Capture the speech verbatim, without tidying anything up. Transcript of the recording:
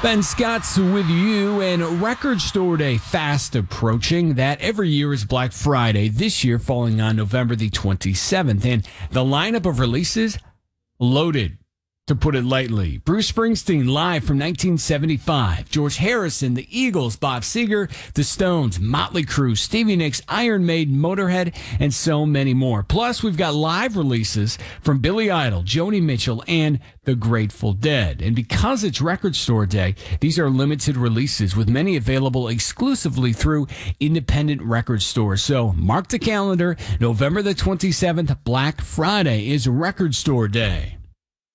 Ben Scott's with you, and Record Store Day fast approaching. That every year is Black Friday, this year falling on November the twenty-seventh. And the lineup of releases, loaded, to put it lightly. Bruce Springsteen live from nineteen seventy-five. George Harrison, the Eagles, Bob Seger, the Stones, Motley Crue, Stevie Nicks, Iron Maiden, Motorhead, and so many more. Plus, we've got live releases from Billy Idol, Joni Mitchell, and the Grateful Dead. And because it's Record Store Day, these are limited releases with many available exclusively through independent record stores. So mark the calendar. November the twenty-seventh, Black Friday is Record Store Day.